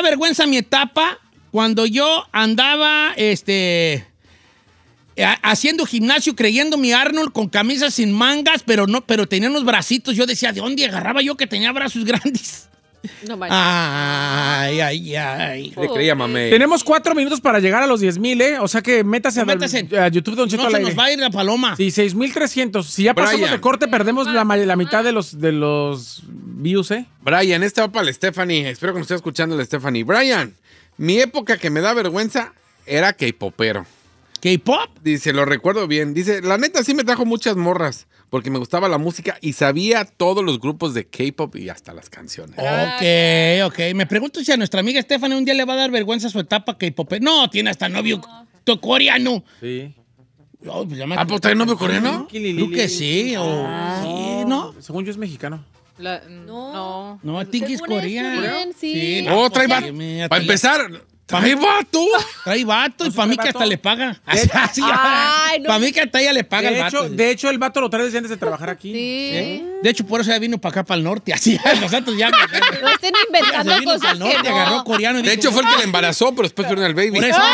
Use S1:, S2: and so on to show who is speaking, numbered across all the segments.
S1: vergüenza mi etapa cuando yo andaba, haciendo gimnasio, creyendo mi Arnold con camisas sin mangas, pero tenía unos bracitos. Yo decía, ¿de dónde agarraba yo que tenía brazos grandes?
S2: No manches.
S1: Ay.
S3: Le creía, mamey.
S4: Tenemos 4 minutos para llegar a los 10,000, ¿eh? O sea que métase a YouTube, Don Cheto,
S1: no
S4: al
S1: se
S4: aire.
S1: nos va a ir la paloma.
S4: Sí, 6,300. Si ya pasamos
S3: Brian.
S4: de corte, perdemos la mitad de los views, ¿eh?
S3: Brian, este va para la Stephanie. Espero que nos esté escuchando la Stephanie. Brian, mi época que me da vergüenza era K-popero.
S1: ¿K-pop?
S3: Dice, lo recuerdo bien. Dice, la neta sí me trajo muchas morras porque me gustaba la música y sabía todos los grupos de K-pop y hasta las canciones.
S1: Ok. Me pregunto si a nuestra amiga Stephanie un día le va a dar vergüenza su etapa K-pop. No, tiene hasta novio coreano.
S4: Sí.
S1: Oh, pues
S3: ¿Pues trae novio coreano?
S1: Creo que sí. Sí, ¿no?
S4: Según yo es mexicano.
S2: No.
S1: No, I think it's
S2: Según
S1: coreano.
S2: es, sí.
S3: Oh, trae vato. Para empezar, trae vato.
S1: Trae vato y
S4: ¿No
S1: para mí
S4: trae
S1: que hasta
S4: vato?
S1: le paga.
S2: Ay, no.
S1: Para mí que hasta ella le paga el vato.
S4: De hecho, el vato lo trae desde antes de trabajar aquí.
S2: Sí.
S1: De hecho, por eso ya vino para acá, para el norte. Así, nosotros ya.
S2: No estén inventando
S1: Se vino
S2: cosas
S1: pa'l norte,
S2: que no.
S1: agarró coreano y
S3: De
S1: dijo,
S3: hecho, fue el que le embarazó, pero después tuvieron al baby.
S1: Por eso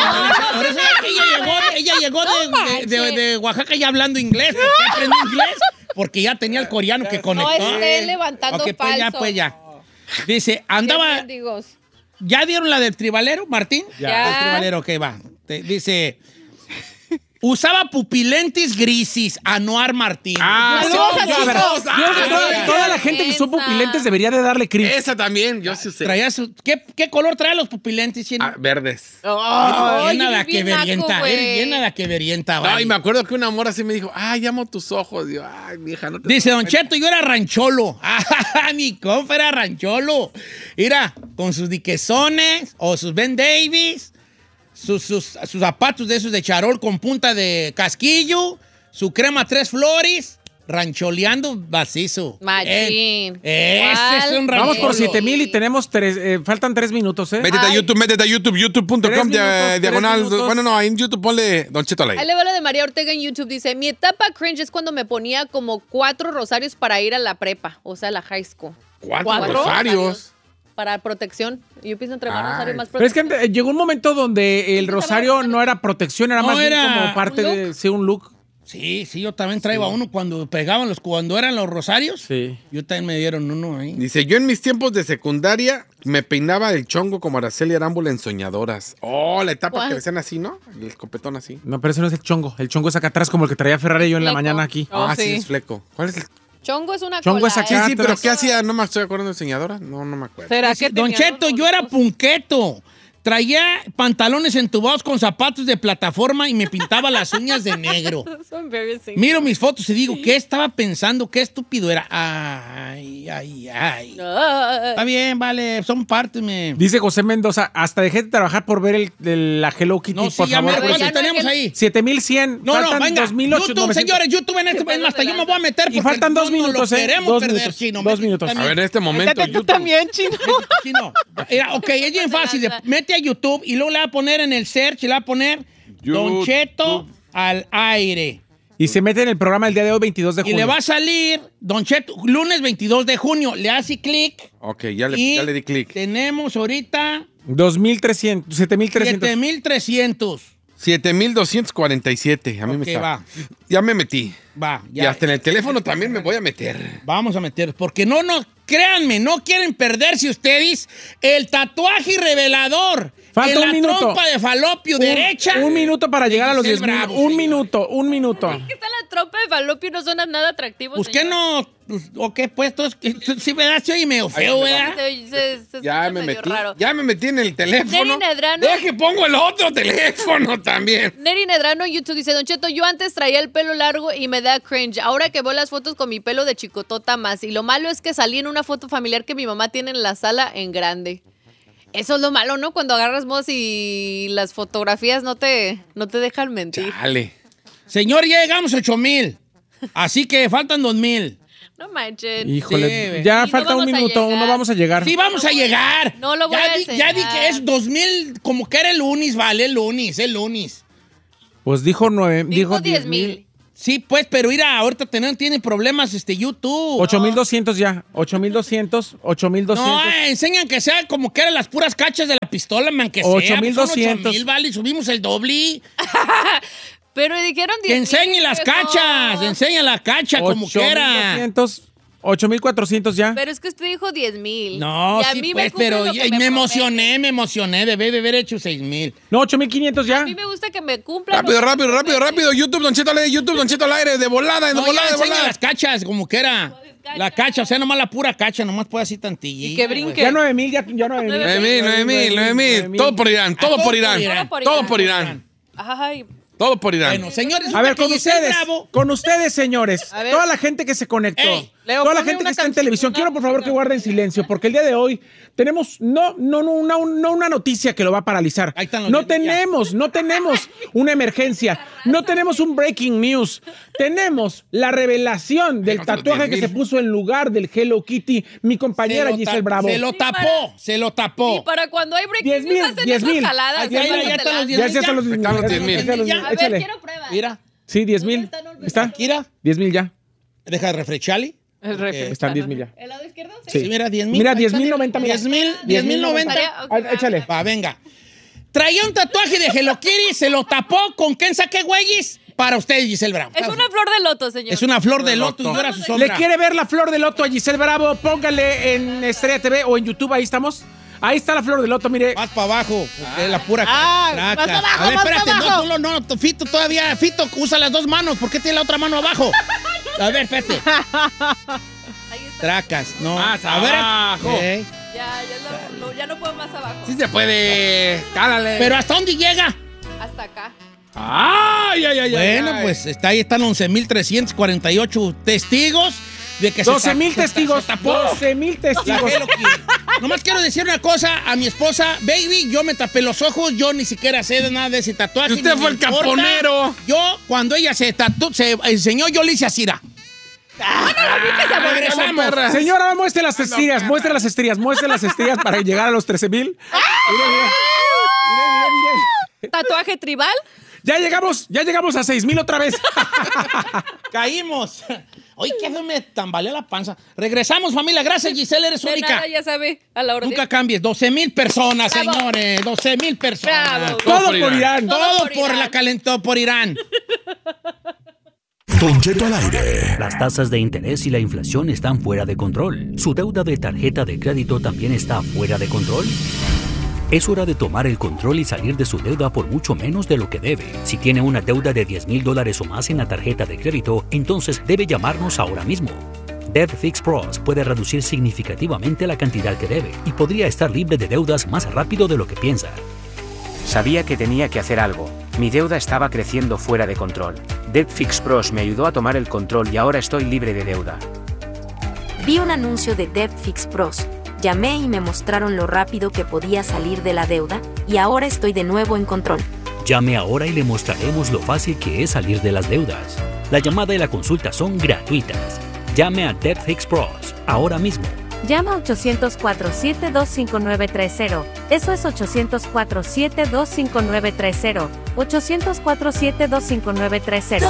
S1: ella llegó de Oaxaca ya hablando inglés. ¿Por qué aprendió inglés? Porque ya tenía el coreano que conectó.
S2: No esté levantando
S1: Ok,
S2: falso.
S1: pues ya. Dice, andaba...
S2: Qué mendigos.
S1: ¿Ya dieron la del tribalero, Martín?
S2: Ya.
S1: El tribalero, ok, va. Dice... Usaba pupilentes grises, Anuar Martín.
S2: Saludos a
S4: Yo, a ver,
S2: chicos.
S4: toda la gente que usó pupilentes debería de darle cringe.
S3: Esa también, yo sí usé.
S1: Traía ¿Qué color trae los pupilentes?
S3: Verdes.
S1: Bien nada
S2: eres
S1: que
S2: bien naco,
S1: verienta.
S2: güey.
S1: Eres bien nada que verienta,
S3: No, y me acuerdo que una amor así me dijo, ay, amo tus ojos. Digo, ay, vieja, no te...
S1: Dice Don Cheto, yo era rancholo. Mi compa era rancholo. Mira, con sus diquesones o sus Ben Davis, sus zapatos de esos de charol con punta de casquillo, su crema 3 flores, rancholeando macizo.
S2: Machín.
S1: Ese es un rancholo.
S4: Vamos por 7,000 y tenemos faltan 3 minutos, ¿eh?
S3: Métete a YouTube, youtube.com,
S4: 3 minutos,
S3: diagonal.
S4: 3 minutos.
S3: Bueno, no, en YouTube ponle Don Cheto al
S2: Ahí
S3: aire.
S2: le va lo de María Ortega en YouTube. Dice, mi etapa cringe es cuando me ponía como 4 rosarios para ir a la prepa, o sea, la high school.
S3: ¿Cuatro rosarios?
S2: Para protección. Yo pienso entre más
S3: Ay.
S2: rosario, más
S4: Pero es
S2: protección.
S4: que llegó un momento donde el rosario no era protección, era
S1: No,
S4: más bien
S1: era
S4: como parte
S2: un
S4: de sí, un look.
S1: Sí, yo también traía uno cuando cuando eran los rosarios.
S4: Sí.
S1: Yo también me dieron uno ahí.
S3: Dice, yo en mis tiempos de secundaria me peinaba el chongo como Araceli Arámbula en Soñadoras. Oh, la etapa
S2: ¿Cuál?
S3: que le hacían así, ¿no? El escopetón así.
S4: No, pero ese no es el chongo. El chongo es acá atrás como el que traía Ferrari yo en la
S2: Fleco.
S4: mañana aquí.
S2: Oh,
S3: sí,
S2: sí.
S3: es fleco. ¿Cuál es el...?
S2: Chongo es una
S4: Chongo
S2: cola,
S4: es acá.
S3: Sí, sí, pero
S4: atrás.
S3: ¿qué hacía? No me estoy acordando de Soñadoras. No me acuerdo.
S2: ¿Será que
S1: Don
S2: tenían
S1: Cheto,
S2: unos
S1: yo era
S2: bonitos?
S1: punqueto. Traía pantalones entubados con zapatos de plataforma y me pintaba las uñas de negro.
S2: So embarrassing.
S1: Miro mis fotos y digo, ¿qué estaba pensando? ¿Qué estúpido era? Ay. Está bien, vale, son partes, me...
S4: Dice José Mendoza, hasta dejé de trabajar por ver la Hello Kitty,
S1: No, sí,
S4: por
S1: ya
S4: favor.
S1: me
S2: güey.
S1: ¿cuántos
S2: Ya no
S1: tenemos
S2: es que-
S1: ahí?
S4: 7,100.
S1: No,
S4: faltan
S1: venga,
S4: 2,800.
S1: YouTube, señores, YouTube en este momento, hasta yo me voy a meter porque
S4: faltan 2
S1: no nos
S4: minutos,
S1: lo
S4: ¿eh?
S1: queremos
S4: 2
S1: perder,
S4: minutos.
S1: chino.
S4: 2 minutos.
S3: A ver, en este momento,
S2: Métete tú
S3: YouTube.
S2: también, chino.
S1: Chino. Mira, ok, es bien fácil. Mete a YouTube y luego le va a poner en el search, le va a poner Don
S3: YouTube.
S1: Cheto al aire.
S4: Y se mete en el programa el día de hoy, 22 de
S1: Y
S4: junio.
S1: le va a salir Don Cheto, lunes 22 de junio. Le hace clic.
S3: Ok, ya
S1: y
S3: le di clic.
S1: Tenemos ahorita
S4: 2,300, 7,300.
S1: 7,300.
S3: 7,247. A mí me
S1: Ok,
S3: está.
S1: va.
S3: Ya me metí.
S1: Va,
S3: Y
S1: ya.
S3: hasta en el teléfono también me voy a meter.
S1: Vamos a meter, porque no, créanme, no quieren perderse ustedes el tatuaje revelador.
S4: Falta
S1: en
S4: un
S1: la
S4: minuto.
S1: trompa de falopio derecha.
S4: Un minuto para llegar a los
S1: Giselle
S4: 10,000.
S1: Bravo,
S4: Un
S1: señor.
S4: minuto, un minuto.
S2: ¿Qué está la tropa de falopio? No suena nada atractivo,
S1: Pues que
S2: señor.
S1: no, pues, ok, pues, sí, ¿verdad? Se oye medio feo, ¿verdad?
S2: Se
S3: Ya
S2: escucha
S3: me
S2: medio
S3: metí.
S2: raro.
S3: Ya me metí en el teléfono.
S2: Neri Nedrano.
S3: Deje, pongo el otro teléfono también.
S2: Neri Nedrano en YouTube dice, Don Cheto, yo antes traía el pelo largo y me da cringe. Ahora que veo las fotos con mi pelo de chicotota más. Y lo malo es que salí en una foto familiar que mi mamá tiene en la sala en grande. Eso es lo malo, ¿no? Cuando agarras mods y las fotografías no te dejan mentir.
S3: Dale.
S1: Señor, ya llegamos a 8,000. Así que faltan 2,000.
S2: No manchen.
S4: Híjole,
S1: Sí,
S4: ya
S2: y no
S4: falta un
S2: vamos a
S4: minuto,
S2: llegar.
S4: no vamos a llegar.
S1: Sí, vamos a llegar.
S2: No lo voy
S1: ya
S2: a
S1: di, ya di
S2: enseñar.
S1: que es 2,000, como que era el lunes, vale, el lunes.
S4: Pues dijo
S2: 10,000.
S4: 10,000.
S1: Sí, pues, pero mira, ahorita tiene problemas YouTube.
S4: 8,200 ya. 8,200, 8,200.
S1: No, enseñan que sea como que eran las puras cachas de la la pistola, man, que
S4: 8,200.
S1: 8,000, vale, subimos el doble.
S2: Pero dijeron 10,000.
S1: Que enseñe las cachas, enseña la cacha como quiera.
S4: 8,400 ya.
S2: Pero es que usted dijo 10,000.
S1: No,
S2: y a
S1: sí,
S2: mí
S1: pues,
S2: me
S1: pero
S2: cumple lo que
S1: me
S2: prometen.
S1: emocioné. Debe de haber hecho 6,000.
S4: No, 8,500 ya.
S2: A mí me gusta que me cumplan.
S3: Rápido. YouTube, Don Cheto al aire, de volada.
S1: Enseña las cachas como quiera. La cacha, o sea, nomás la pura cacha, nomás puede así tantillito.
S2: Y que brinque.
S4: Ya 9,000, ya 9,000.
S3: 9,000. Todo por Irán. Todo por Irán.
S2: Ay,
S3: Todo por Irán.
S1: Bueno, señores,
S4: A ver,
S1: con
S4: con ustedes, señores,
S2: A ver.
S4: toda la gente que se conectó,
S1: Ey,
S2: Leo,
S4: toda la
S2: ponme
S4: gente que
S2: una
S4: está en
S2: canción,
S4: televisión, quiero por favor que guarden silencio, porque el día de hoy tenemos no una noticia que lo va a paralizar.
S1: Ahí están los
S4: No
S1: niños,
S4: tenemos una emergencia, no tenemos un breaking news, tenemos la revelación del tatuaje que se puso en lugar del Hello Kitty, mi compañera Giselle Bravo.
S1: Se lo tapó.
S2: y para cuando hay breaking
S4: 10,000,
S2: news hacen
S4: 10,000.
S2: esas jaladas.
S1: Ya
S2: se
S1: están los
S2: pasan de
S1: 10,000.
S4: Ya están los
S3: Están los 10,000.
S2: A ver,
S4: Échale.
S2: quiero pruebas.
S1: Mira,
S4: Sí, 10,000. ¿Está?
S1: mira,
S4: 10,000 ya.
S1: deja de refrescarle.
S4: Están 10,000 ya.
S2: ¿El lado izquierdo?
S1: Sí, mira, 10,000.
S4: Mira, 10,090.
S1: 10,090.
S2: Ok,
S4: Échale.
S1: Va, venga. Traía un tatuaje de Hello Kitty, se lo tapó con ¿quién saque güeyes? Para usted, Giselle Bravo.
S2: Es una flor de loto, señor.
S1: Es una flor de loto y llora su sombra.
S4: ¿Le quiere ver la flor de loto a Giselle Bravo? Póngale en Estrella TV o en YouTube, ahí estamos. Ahí está la flor de loto, mire.
S1: Más para abajo, porque es la pura
S2: más
S1: craca.
S2: abajo,
S1: A ver,
S2: más
S1: espérate,
S2: abajo.
S1: no, Fito todavía, Fito usa las dos manos, ¿por qué tiene la otra mano abajo? A ver, espérate.
S2: Ahí está.
S1: Tracas, no.
S3: Más
S1: a ver.
S3: abajo.
S1: Ok.
S2: Ya no puedo más abajo.
S3: Sí se puede. Cálale.
S1: Pero ¿hasta dónde llega?
S2: Hasta acá.
S3: Ay.
S1: Bueno, pues ahí están 11,348 testigos de que
S4: 12,000 testigos.
S1: se tapó.
S4: 12,000
S1: La
S4: testigos.
S1: Hello Kitty. Nomás quiero decir una cosa a mi esposa, baby, yo me tapé los ojos, yo ni siquiera sé de nada de ese tatuaje.
S3: Usted
S1: ni
S3: fue
S1: me
S3: el
S1: importa.
S3: caponero.
S1: Yo, cuando ella se enseñó, yo le hice así, ra. Regresamos.
S3: perra.
S4: Señora, muestre las estrías, muestre las estrías para llegar a los 13,000. Mire.
S2: ¿Tatuaje tribal?
S4: Ya llegamos a 6,000 otra vez.
S1: Caímos. Oye, qué feo, me tambaleó la panza. Regresamos, familia. Gracias, Giselle, eres
S2: De
S1: única.
S2: nada, ya sabe, a la orden.
S1: Nunca cambies. 12,000 personas,
S2: Bravo.
S1: señores. 12,000 personas.
S2: Bravo.
S4: Todo
S3: por
S4: por
S3: Irán.
S4: Irán.
S1: Todo
S2: por
S1: por
S2: Irán.
S1: la calentó por Irán.
S5: Don Cheto al aire. Las tasas de interés y la inflación están fuera de control. ¿Su deuda de tarjeta de crédito también está fuera de control? Es hora de tomar el control y salir de su deuda por mucho menos de lo que debe. Si tiene una deuda de $10,000 o más en la tarjeta de crédito, entonces debe llamarnos ahora mismo. Debt Fix Pros puede reducir significativamente la cantidad que debe y podría estar libre de deudas más rápido de lo que piensa.
S6: Sabía que tenía que hacer algo. Mi deuda estaba creciendo fuera de control. Debt Fix Pros me ayudó a tomar el control y ahora estoy libre de deuda.
S7: Vi un anuncio de Debt Fix Pros. Llamé y me mostraron lo rápido que podía salir de la deuda y ahora estoy de nuevo en control.
S5: Llame ahora y le mostraremos lo fácil que es salir de las deudas. La llamada y la consulta son gratuitas. Llame a Debt Fix Pros ahora mismo.
S8: Llama 800-472-5930. Eso es 800-472-5930. 800-472-5930.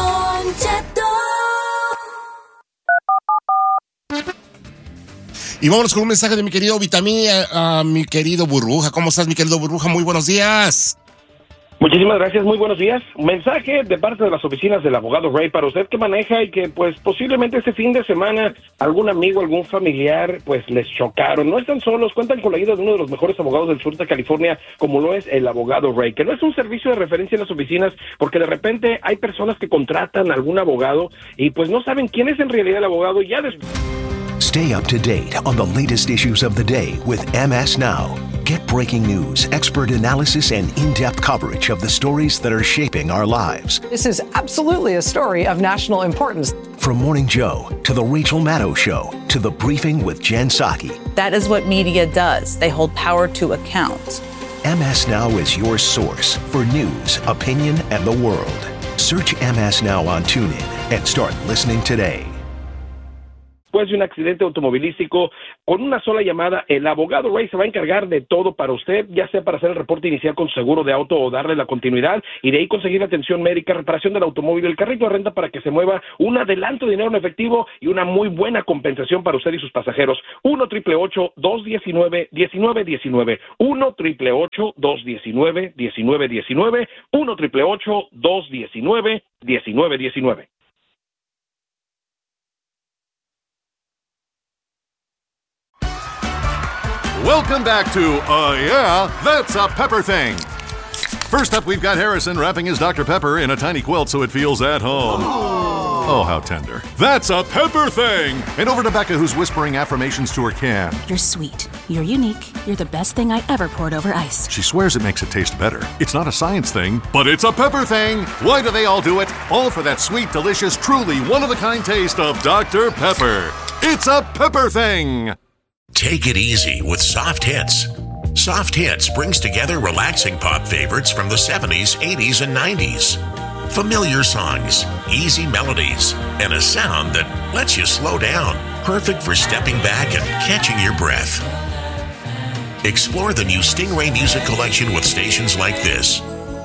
S9: Y vámonos con un mensaje de mi querido Vitamina, a mi querido Burbuja. ¿Cómo estás, mi querido Burbuja? Muy buenos días.
S10: Muchísimas gracias, muy buenos días. Un mensaje de parte de las oficinas del abogado Ray para usted que maneja y que pues posiblemente este fin de semana algún amigo, algún familiar pues les chocaron. No están solos, cuentan con la ayuda de uno de los mejores abogados del sur de California como lo es el abogado Ray, que no es un servicio de referencia en las oficinas porque de repente hay personas que contratan a algún abogado y pues no saben quién es en realidad el abogado y ya después.
S11: Stay up to date on the latest issues of the day with MS Now. Get breaking news, expert analysis, and in-depth coverage of the stories that are shaping our lives.
S12: This is absolutely a story of national importance.
S11: From Morning Joe to The Rachel Maddow Show to The Briefing with Jen Psaki.
S13: That is what media does. They hold power to account.
S11: MS Now is your source for news, opinion, and the world. Search MS Now on TuneIn and start listening today.
S10: después de un accidente automovilístico. Con una sola llamada, el abogado Ray se va a encargar de todo para usted, ya sea para hacer el reporte inicial con seguro de auto o darle la continuidad, y de ahí conseguir atención médica, reparación del automóvil, el carrito de renta para que se mueva, un adelanto de dinero en efectivo y una muy buena compensación para usted y sus pasajeros. 1-888-219-1919. 1-888-219-1919. 1-888-219-1919.
S14: Welcome back to Yeah, That's a Pepper Thing. First up, we've got Harrison wrapping his Dr. Pepper in a tiny quilt so it feels at home. Oh, how tender. That's a Pepper Thing! And over to Becca, who's whispering affirmations to her can.
S15: You're sweet. You're unique. You're the best thing I ever poured over ice.
S14: She swears it makes it taste better. It's not a science thing, but it's a Pepper Thing! Why do they all do it? All for that sweet, delicious, truly one-of-a-kind taste of Dr. Pepper. It's a Pepper Thing!
S16: Take it easy with Soft Hits. Soft Hits brings together relaxing pop favorites from the 70s, 80s, and 90s. Familiar songs, easy melodies, and a sound that lets you slow down. Perfect for stepping back and catching your breath. Explore the new Stingray Music Collection with stations like this.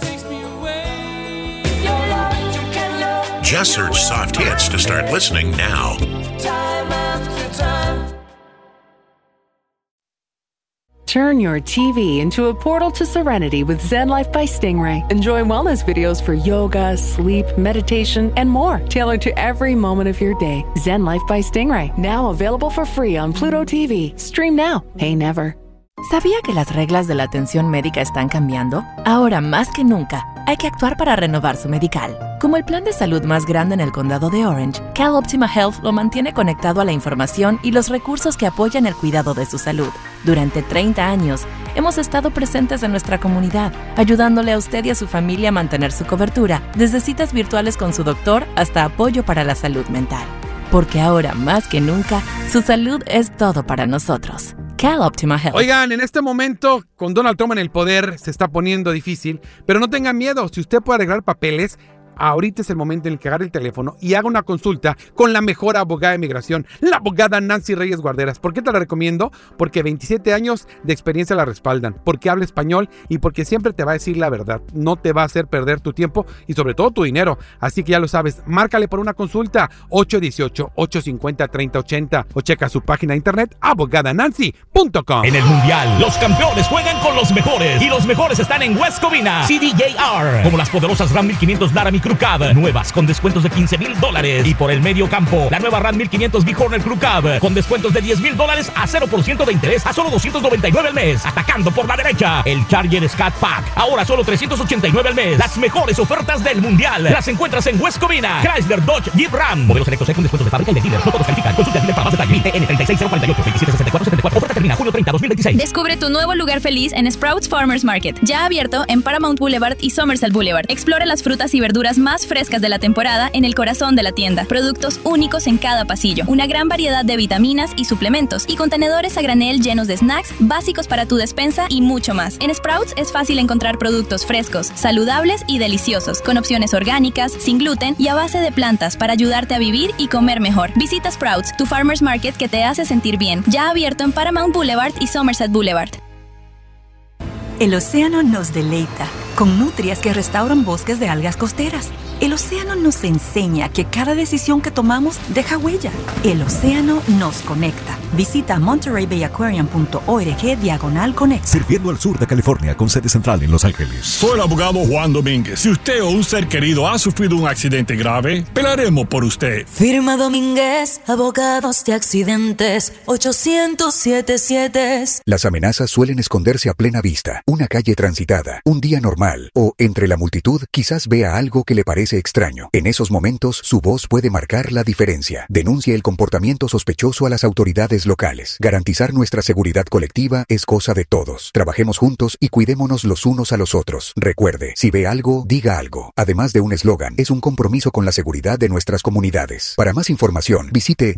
S16: Just search Soft Hits to start listening now.
S17: Turn your TV into a portal to serenity with Zen Life by Stingray. Enjoy wellness videos for yoga, sleep, meditation, and more, tailored to every moment of your day. Zen Life by Stingray, now available for free on Pluto TV. Stream now, pay never.
S18: ¿Sabía que las reglas de la atención médica están cambiando? Ahora más que nunca, hay que actuar para renovar su medical. Como el plan de salud más grande en el condado de Orange, CalOptima Health lo mantiene conectado a la información y los recursos que apoyan el cuidado de su salud. Durante 30 años, hemos estado presentes en nuestra comunidad, ayudándole a usted y a su familia a mantener su cobertura, desde citas virtuales con su doctor hasta apoyo para la salud mental. Porque ahora más que nunca, su salud es todo para nosotros. CalOptima Health.
S4: Oigan, en este momento, con Donald Trump en el poder, se está poniendo difícil, pero no tengan miedo. Si usted puede arreglar papeles, ahorita es el momento en el que agarre el teléfono y haga una consulta con la mejor abogada de migración, la abogada Nancy Reyes Guarderas. ¿Por qué te la recomiendo? Porque 27 años de experiencia la respaldan, porque habla español y porque siempre te va a decir la verdad. No te va a hacer perder tu tiempo y sobre todo tu dinero. Así que ya lo sabes, márcale por una consulta 818-850-3080 o checa su página de internet abogadanancy.com.
S19: En el Mundial, los campeones juegan con los mejores y los mejores están en West Covina, CDJR, como las poderosas Ram 1500 Laramie Crew Cab, nuevas con descuentos de $15,000. Y por el medio campo, la nueva Ram 1500 Bighorner Crew Cab, con descuentos de $10,000 a 0% de interés a solo $299 al mes. Atacando por la derecha, el Charger Scat Pack, ahora solo $389 al mes. Las mejores ofertas del Mundial las encuentras en West Covina. Chrysler, Dodge, Jeep, Ram. Modelos electos con descuentos de fábrica y de dealer. No todos califican. Consulta el dealer para más detalle. ITN 36048 276474. Oferta termina junio 30, 2026.
S20: Descubre tu nuevo lugar feliz en Sprouts Farmers Market, ya abierto en Paramount Boulevard y Somerset Boulevard. Explora las frutas y verduras más frescas de la temporada en el corazón de la tienda. Productos únicos en cada pasillo. Una gran variedad de vitaminas y suplementos y contenedores a granel llenos de snacks básicos para tu despensa y mucho más. En Sprouts es fácil encontrar productos frescos, saludables y deliciosos, con opciones orgánicas, sin gluten y a base de plantas para ayudarte a vivir y comer mejor. Visita Sprouts, tu farmers market que te hace sentir bien. Ya abierto en Paramount Boulevard y Somerset Boulevard.
S21: El océano nos deleita con nutrias que restauran bosques de algas costeras. El océano nos enseña que cada decisión que tomamos deja huella. El océano nos conecta. Visita montereybayaquarium.org/connect.
S22: Sirviendo al sur de California con sede central en Los Ángeles.
S23: Soy el abogado Juan Domínguez. Si usted o un ser querido ha sufrido un accidente grave, pelearemos por usted.
S24: Firma Domínguez, abogados de accidentes, 800-77.
S11: Las amenazas suelen esconderse a plena vista. Una calle transitada, un día normal o entre la multitud quizás vea algo que le parece extraño. En esos momentos, su voz puede marcar la diferencia. Denuncie el comportamiento sospechoso a las autoridades locales. Garantizar nuestra seguridad colectiva es cosa de todos. Trabajemos juntos y cuidémonos los unos a los otros. Recuerde, si ve algo, diga algo. Además de un eslogan, es un compromiso con la seguridad de nuestras comunidades. Para más información, visite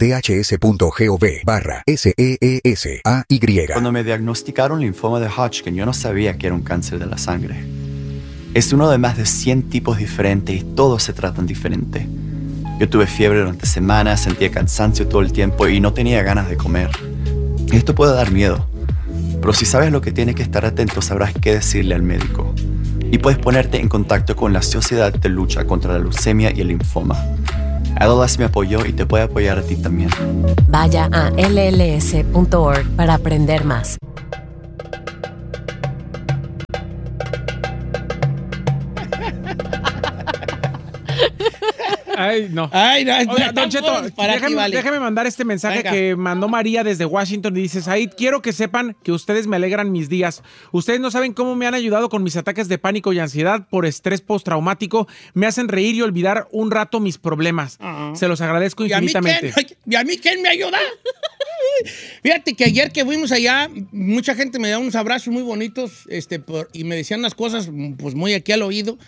S11: dhs.gov/SEESAY.
S25: Cuando me diagnosticaron linfoma de Hodgkin, yo no sabía que era un cáncer de la sangre. Es uno de más de 100 tipos diferentes y todos se tratan diferente. Yo tuve fiebre durante semanas, sentía cansancio todo el tiempo y no tenía ganas de comer. Esto puede dar miedo, pero si sabes lo que tienes que estar atento, sabrás qué decirle al médico. Y puedes ponerte en contacto con la Sociedad de Lucha contra la Leucemia y el Linfoma. ALS me apoyó y te puede apoyar a ti también.
S1: Vaya a lls.org para aprender más.
S2: Ay, no. Oiga, Don Cheto, déjeme mandar este mensaje que mandó María desde Washington y dice: Said, quiero que sepan que ustedes me alegran mis días. Ustedes no saben cómo me han ayudado con mis ataques de pánico y ansiedad por estrés postraumático. Me hacen reír y olvidar un rato mis problemas. Se los agradezco infinitamente.
S3: ¿Y a mí quién me ayuda? Fíjate que ayer que fuimos allá, mucha gente me dio unos abrazos muy bonitos y me decían unas cosas pues muy aquí al oído.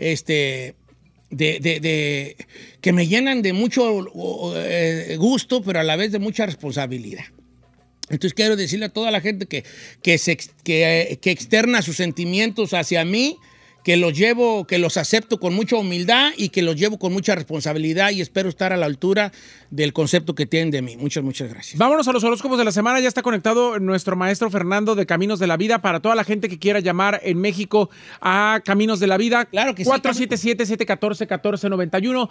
S3: Que me llenan de mucho gusto, pero a la vez de mucha responsabilidad. Entonces quiero decirle a toda la gente que externa sus sentimientos hacia mí, que los acepto con mucha humildad y que los llevo con mucha responsabilidad y espero estar a la altura del concepto que tienen de mí. Muchas gracias.
S2: Vámonos a los horóscopos de la semana. Ya está conectado nuestro maestro Fernando de Caminos de la Vida. Para toda la gente que quiera llamar en México a Caminos de la Vida,
S3: claro que
S2: 477-714-1491,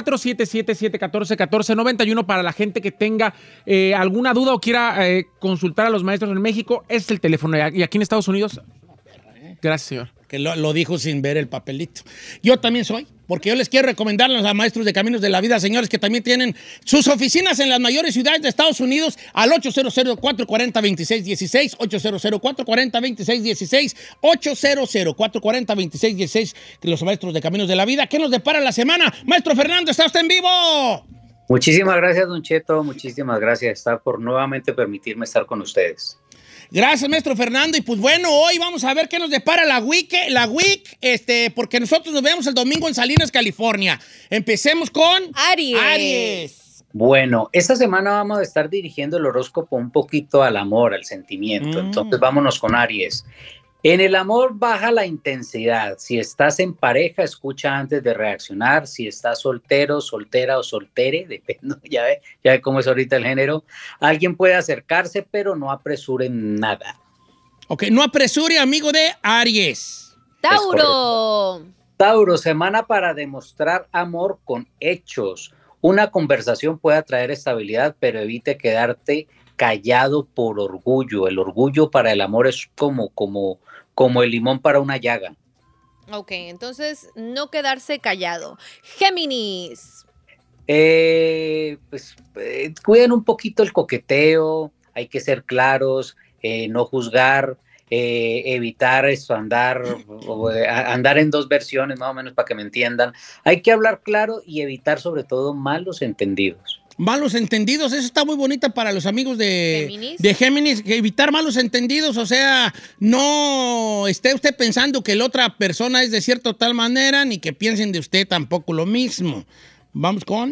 S2: 477-714-1491. Para la gente que tenga alguna duda o quiera consultar a los maestros en México, es el teléfono. ¿Y aquí en Estados Unidos? Gracias, señor.
S3: Que lo dijo sin ver el papelito. Yo también soy, porque yo les quiero recomendar a los maestros de Caminos de la Vida, señores, que también tienen sus oficinas en las mayores ciudades de Estados Unidos, al 800-440-2616, 800-440-2616, 800-440-2616, los maestros de Caminos de la Vida. ¿Qué nos depara la semana? Maestro Fernando, ¿está usted en vivo?
S6: Muchísimas gracias, Don Cheto, muchísimas gracias por nuevamente permitirme estar con ustedes.
S3: Gracias, maestro Fernando. Y pues bueno, hoy vamos a ver qué nos depara la week, porque nosotros nos vemos el domingo en Salinas, California. Empecemos con Aries.
S6: Bueno, esta semana vamos a estar dirigiendo el horóscopo un poquito al amor, al sentimiento. Entonces vámonos con Aries. En el amor baja la intensidad. Si estás en pareja, escucha antes de reaccionar. Si estás soltero, soltera o soltere, depende, ya ve cómo es ahorita el género. Alguien puede acercarse, pero no apresuren nada.
S3: Ok, no apresure, amigo de Aries.
S6: Tauro. Tauro, semana para demostrar amor con hechos. Una conversación puede traer estabilidad, pero evite quedarte callado por orgullo. El orgullo para el amor es como el limón para una llaga.
S7: Ok, entonces no quedarse callado. Géminis.
S6: Cuiden un poquito el coqueteo, hay que ser claros, no juzgar, evitar andar en dos versiones más o menos para que me entiendan. Hay que hablar claro y evitar sobre todo malos entendidos.
S3: Malos entendidos, eso está muy bonita para los amigos de Géminis, evitar malos entendidos, o sea, no esté usted pensando que la otra persona es de cierta o tal manera, ni que piensen de usted tampoco lo mismo. Vamos con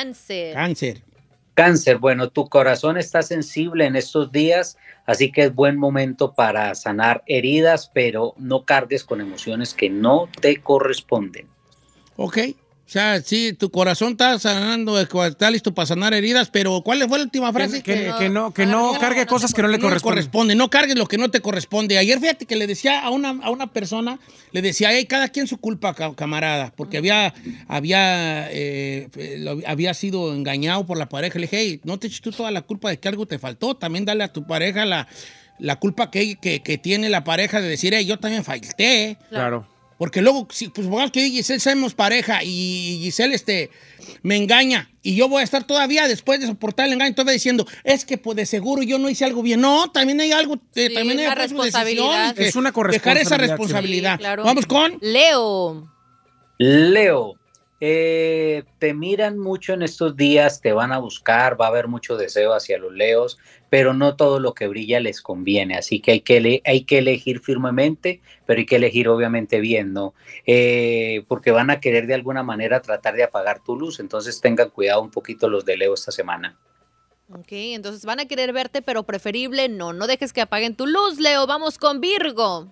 S6: Cáncer, bueno, tu corazón está sensible en estos días, así que es buen momento para sanar heridas, pero no cargues con emociones que no te corresponden.
S3: Ok. O sea, sí, tu corazón está sanando, está listo para sanar heridas, pero ¿cuál fue la última frase?
S2: Que no cargue cosas que no le corresponden.
S3: No cargues lo que no te corresponde. Ayer fíjate que le decía a una persona, le decía, hey, cada quien su culpa, camarada, porque había sido engañado por la pareja. Le dije, hey, no te eches tú toda la culpa de que algo te faltó, también dale a tu pareja la culpa que tiene la pareja de decir, hey, yo también falté.
S2: Claro.
S3: Porque luego, si pues supongamos que yo y Giselle somos pareja y Giselle me engaña y yo voy a estar todavía, después de soportar el engaño, todavía diciendo, es que pues de seguro yo no hice algo bien. No, también hay algo, también hay una responsabilidad.
S2: Es una corresponsabilidad.
S3: Dejar esa responsabilidad. Sí, claro. Vamos con
S7: Leo.
S6: Te miran mucho en estos días, te van a buscar, va a haber mucho deseo hacia los Leos, pero no todo lo que brilla les conviene, así que hay que elegir firmemente, pero hay que elegir obviamente bien, ¿no? Porque van a querer de alguna manera tratar de apagar tu luz, entonces tengan cuidado un poquito los de Leo esta semana.
S7: Ok, entonces van a querer verte, pero preferible no dejes que apaguen tu luz, Leo. Vamos con Virgo.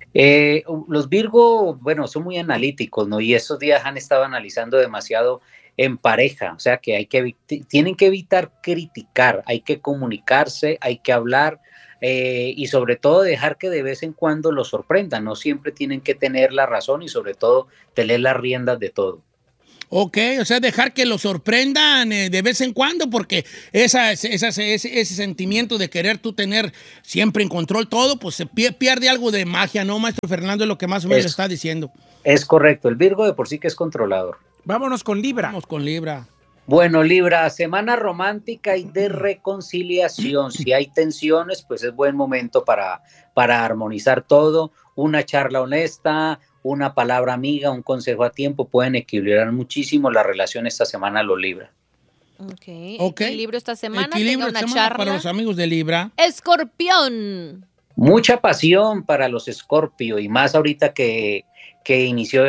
S6: Los Virgo, bueno, son muy analíticos, ¿no? Y estos días han estado analizando demasiado en pareja, o sea que tienen que evitar criticar, hay que comunicarse, hay que hablar y sobre todo dejar que de vez en cuando los sorprendan, no siempre tienen que tener la razón y sobre todo tener las riendas de todo.
S3: Ok, o sea, dejar que lo sorprendan de vez en cuando, porque ese sentimiento de querer tú tener siempre en control todo, pues se pierde algo de magia, ¿no, maestro Fernando? Es lo que más o menos le está diciendo.
S6: Es correcto, el Virgo de por sí que es controlador.
S2: Vámonos con Libra.
S3: Vamos con Libra.
S6: Bueno, Libra, semana romántica y de reconciliación. Si hay tensiones, pues es buen momento para armonizar todo. Una charla honesta, una palabra amiga, un consejo a tiempo pueden equilibrar muchísimo la relación esta semana los Libra.
S7: Okay. Equilibrio esta semana.
S3: Equilibrio esta semana para los amigos de Libra.
S7: Escorpión.
S6: Mucha pasión para los Escorpio y más ahorita que inició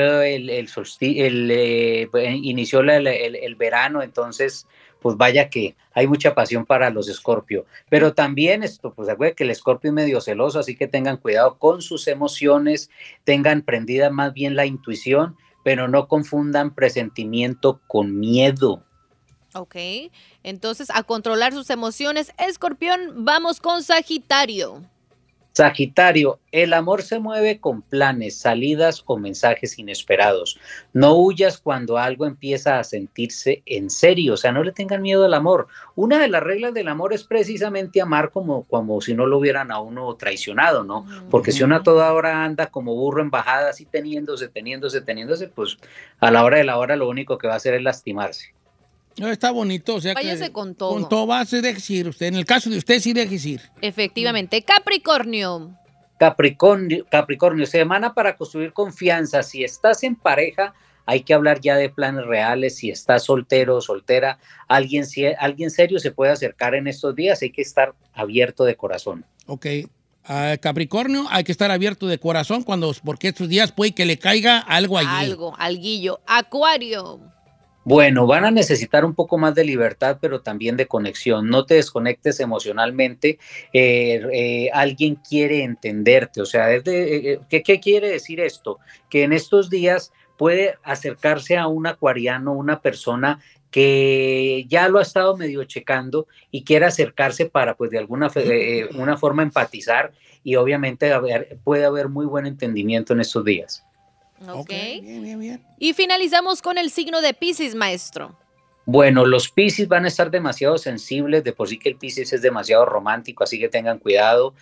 S6: inició el verano, entonces pues vaya que hay mucha pasión para los Escorpio, pero también pues acuérdense que el Escorpio es medio celoso, así que tengan cuidado con sus emociones, tengan prendida más bien la intuición, pero no confundan presentimiento con miedo.
S7: Ok, entonces a controlar sus emociones, Escorpión. Vamos con Sagitario.
S6: Sagitario, el amor se mueve con planes, salidas o mensajes inesperados. No huyas cuando algo empieza a sentirse en serio, o sea, no le tengan miedo al amor. Una de las reglas del amor es precisamente amar como si no lo hubieran a uno traicionado, ¿no? Porque si uno a toda hora anda como burro en bajada, así teniéndose, pues a la hora de la hora lo único que va a hacer es lastimarse.
S3: No, está bonito, o sea,
S7: váyase
S3: que
S7: con todo.
S3: Con todo va a ser decir usted. En el caso de usted, sí decir.
S7: Efectivamente. Capricornio.
S6: Capricornio, semana para construir confianza. Si estás en pareja, hay que hablar ya de planes reales. Si estás soltero o soltera, alguien serio se puede acercar en estos días. Hay que estar abierto de corazón.
S3: Ok. Capricornio, hay que estar abierto de corazón porque estos días puede que le caiga algo allí.
S7: Alguillo. Acuario.
S6: Bueno, van a necesitar un poco más de libertad, pero también de conexión. No te desconectes emocionalmente. Alguien quiere entenderte. O sea, ¿qué quiere decir esto? Que en estos días puede acercarse a un acuariano, una persona que ya lo ha estado medio checando y quiere acercarse para, pues, de alguna una forma empatizar y obviamente puede haber muy buen entendimiento en estos días.
S7: Ok. Bien. Y finalizamos con el signo de Piscis, maestro.
S6: Bueno, los Piscis van a estar demasiado sensibles, de por sí que el Piscis es demasiado romántico, así que tengan cuidado.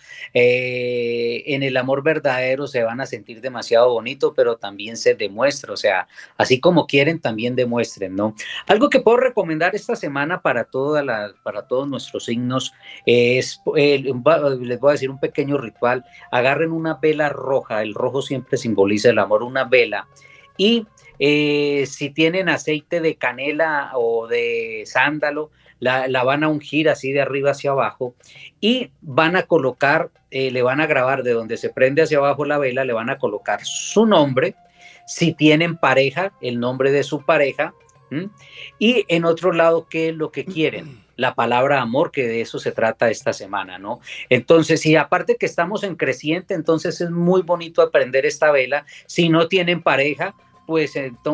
S6: En el amor verdadero se van a sentir demasiado bonito, pero también se demuestra, o sea, así como quieren, también demuestren, ¿no? Algo que puedo recomendar esta semana para todos nuestros signos es, les voy a decir un pequeño ritual. Agarren una vela roja, el rojo siempre simboliza el amor, una vela, y si tienen aceite de canela o de sándalo, la van a ungir así de arriba hacia abajo y van a colocar, le van a grabar de donde se prende hacia abajo la vela, le van a colocar su nombre, si tienen pareja, el nombre de su pareja, y en otro lado, ¿qué es lo que quieren? La palabra amor, que de eso se trata esta semana, ¿no? Entonces, si aparte que estamos en creciente, entonces es muy bonito aprender esta vela. Si no tienen pareja, pues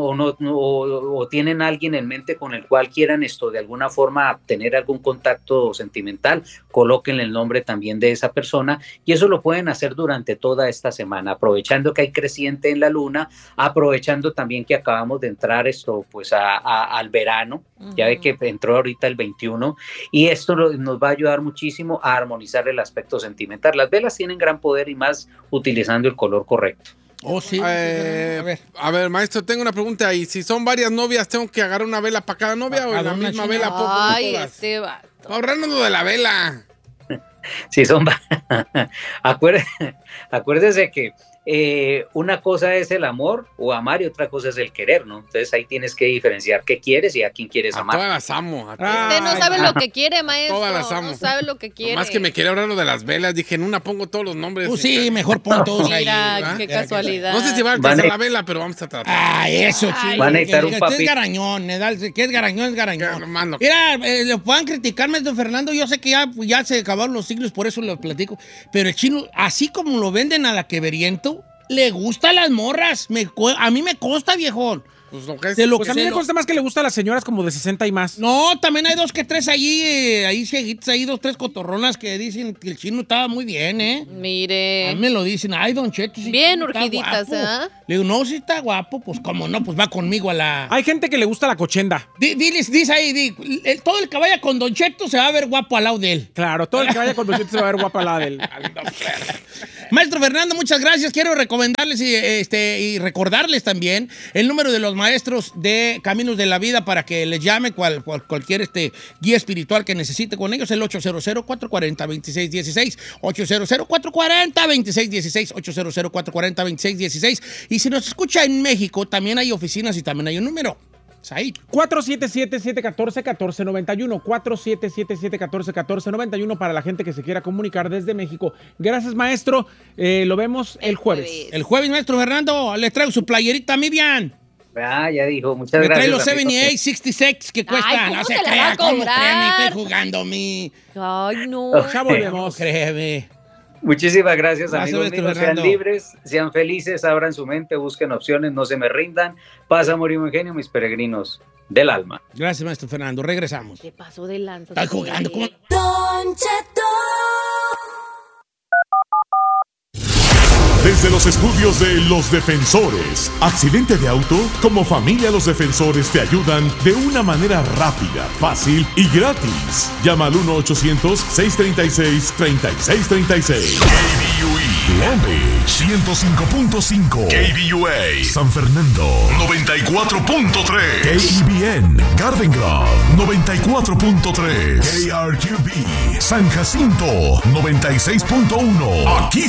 S6: o tienen alguien en mente con el cual quieran de alguna forma tener algún contacto sentimental, colóquenle el nombre también de esa persona y eso lo pueden hacer durante toda esta semana, aprovechando que hay creciente en la luna, aprovechando también que acabamos de entrar pues al verano, ya ve que entró ahorita el 21 y esto nos va a ayudar muchísimo a armonizar el aspecto sentimental. Las velas tienen gran poder y más utilizando el color correcto.
S3: Oh, sí.
S4: A ver, maestro, tengo una pregunta ahí. Si son varias novias, ¿tengo que agarrar una vela para cada novia o en la misma vela?
S7: Ay, este vato.
S4: Ahorrándonos de la vela.
S6: Si son acuérdese que una cosa es el amor o amar y otra cosa es el querer, ¿no? Entonces ahí tienes que diferenciar qué quieres y a quién quieres amar.
S4: Todas las amo.
S7: Usted no sabe lo que quiere, maestro.
S4: Todas las amo.
S7: No sabe lo que quiere.
S4: Más que me quería ahorrar lo de las velas. Dije, en una pongo todos los nombres.
S3: Sí, mejor pon todos ahí.
S7: Mira, qué casualidad.
S4: No sé si va a alcanzar la vela, pero vamos a tratar.
S3: Eso, chico.
S6: Van a necesitar un papel.
S3: Es garañón, que es garañón. Mira, lo puedan criticar, maestro Fernando. Yo sé que ya se acabaron los siglos, por eso lo platico. Pero el chino, así como lo venden a la queveriento, le gustan las morras. A mí me consta, viejón.
S2: Pues a mí me consta más que le gusta a las señoras como de 60 y más.
S3: No, también hay 2 que 3 allí, ahí cieguitas, ahí 2, 3 cotorronas que dicen que el chino estaba muy bien, ¿eh?
S7: Mire.
S3: A mí me lo dicen, ay, Don Cheto, sí.
S7: Bien urgiditas, ¿eh?
S3: Le digo, no, sí está guapo, pues cómo no, pues va conmigo a la...
S2: Hay gente que le gusta la cochenda.
S3: Dice ahí, todo el que vaya con Don Cheto se va a ver guapo al lado de él.
S2: Claro, todo el que vaya con Don Cheto se va a ver guapo al lado de él.
S3: Maestro Fernando, muchas gracias. Quiero recomendarles y recordarles también el número de los maestros de Caminos de la Vida para que les llame cualquier guía espiritual que necesite con ellos. El 800-440-2616, 800-440-2616, 800-440-2616. Y si nos escucha en México, también hay oficinas y también hay un número.
S2: 477-714-1491, 477-714-1491 para la gente que se quiera comunicar desde México. Gracias, maestro. Lo vemos el jueves.
S3: El jueves, maestro Fernando, les traigo su playerita Miriam.
S6: Ya dijo, muchas gracias.
S3: Me trae los 7866 que cuestan.
S7: ¿cómo
S3: no
S7: se la va a cobrar?
S3: Estoy jugando mi...
S7: Ay, no.
S2: Ya volvemos.
S3: Créeme.
S6: Muchísimas gracias, amigos
S3: maestro
S6: míos. Sean libres, sean felices, abran su mente, busquen opciones, no se me rindan. Paz, amor y buen genio, mis peregrinos del alma.
S3: Gracias, maestro Fernando. Regresamos.
S7: ¿Qué pasó de lanza?
S3: Estás jugando. ¿Cómo?
S24: Don Cheto.
S5: Desde los estudios de Los Defensores. ¿Accidente de auto? Como familia, Los Defensores te ayudan de una manera rápida, fácil y gratis. Llama al 1-800-636-3636.
S16: KBUE Long Beach 105.5. KBUA San Fernando 94.3. KEBN Garden Grove 94.3. KRQB San Jacinto 96.1. Aquí